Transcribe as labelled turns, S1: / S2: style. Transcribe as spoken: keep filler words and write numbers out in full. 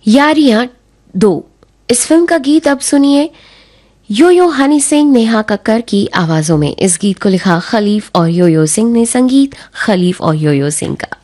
S1: यारियां दो। इस फिल्म का गीत अब सुनिए यो यो हनी सिंह, नेहा कक्कर की आवाजों में। इस गीत को लिखा खलीफ और यो यो सिंह ने, संगीत खलीफ और यो यो सिंह का।